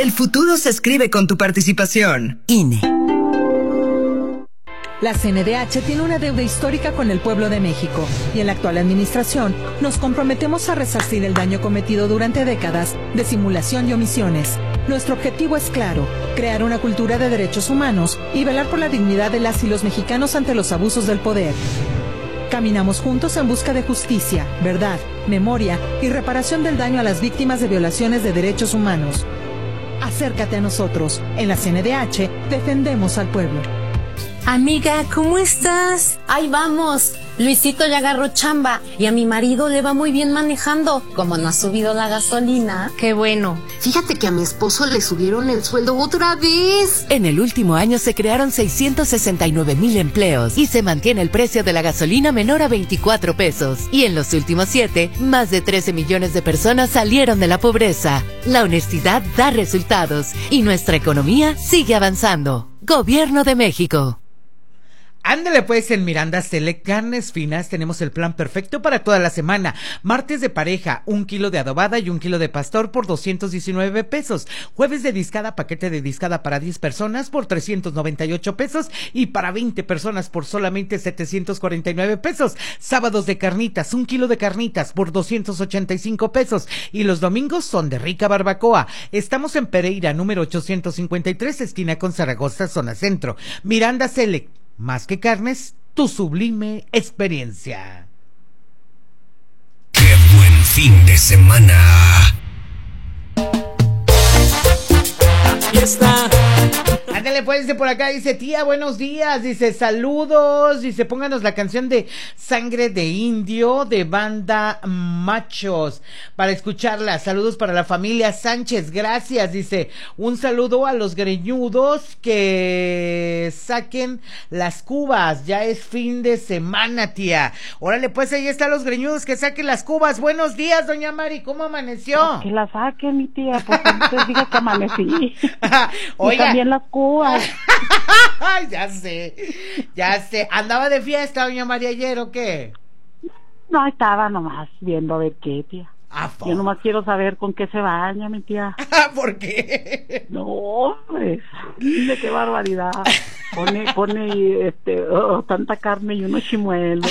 El futuro se escribe con tu participación. INE. La CNDH tiene una deuda histórica con el pueblo de México y en la actual administración nos comprometemos a resarcir el daño cometido durante décadas de simulación y omisiones. Nuestro objetivo es claro, crear una cultura de derechos humanos y velar por la dignidad de las y los mexicanos ante los abusos del poder. Caminamos juntos en busca de justicia, verdad, memoria y reparación del daño a las víctimas de violaciones de derechos humanos. Acércate a nosotros. En la CNDH defendemos al pueblo. Amiga, ¿cómo estás? Ahí vamos. Luisito ya agarró chamba y a mi marido le va muy bien manejando. Como no ha subido la gasolina. Qué bueno. Fíjate que a mi esposo le subieron el sueldo otra vez. En el último año se crearon 669,000 empleos y se mantiene el precio de la gasolina menor a 24 pesos. Y en los últimos 7, más de 13 millones de personas salieron de la pobreza. La honestidad da resultados y nuestra economía sigue avanzando. Gobierno de México. Ándale pues, en Miranda Select Carnes Finas tenemos el plan perfecto para toda la semana. Martes de pareja, 1 kilo de adobada y 1 kilo de pastor por 219 pesos. Jueves de discada, paquete de discada para 10 personas por 398 pesos y para 20 personas por solamente 749 pesos. Sábados de carnitas, 1 kilo de carnitas por 285 pesos. Y los domingos son de rica barbacoa. Estamos en Pereira, número 853, esquina con Zaragoza, zona centro. Miranda Select. Más que carnes, tu sublime experiencia. ¡Qué buen fin de semana! Aquí está. Ándale pues, de por acá dice: tía, buenos días, dice saludos, dice pónganos la canción de Sangre de Indio de Banda Machos para escucharla. Saludos para la familia Sánchez, gracias, dice un saludo a los greñudos que saquen las cubas, ya es fin de semana, tía. Órale pues, ahí están los greñudos que saquen las cubas. Buenos días, doña Mari, ¿cómo amaneció? No, que la saquen, mi tía, pues entonces diga que amanecí. Oiga. Y también las cubas. Ya sé, ¿andaba de fiesta, doña María, ayer o qué? No, estaba nomás viendo a ver qué, tía. Yo nomás quiero saber con qué se baña, mi tía. ¿Por qué? No, pues, de qué barbaridad. Pone tanta carne y unos chimuelos.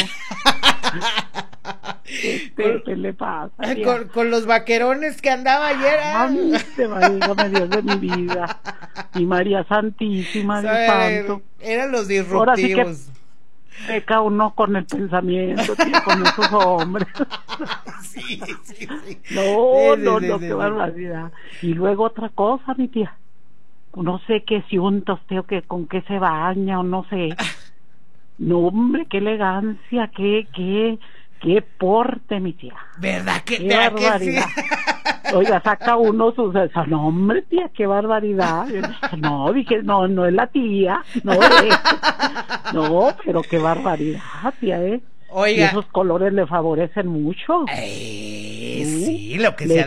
¿Qué le pasa? Con los vaquerones que andaba ayer. Válgame Dios de mi vida. Y María Santísima, Dios santo. Eran los disruptivos. Ahora sí que peca uno con el pensamiento, tío, con esos hombres. Sí. No, qué barbaridad. Y luego otra cosa, mi tía. No sé qué si unta usted o con qué se baña o no sé. No, hombre, qué elegancia, qué porte, mi tía. ¿Verdad que qué barbaridad? Que sí? Oiga, saca uno sus... No, hombre, tía, qué barbaridad. No, dije, no es la tía. No, pero qué barbaridad, tía, Oiga. Y esos colores le favorecen mucho. Sí, lo que sea.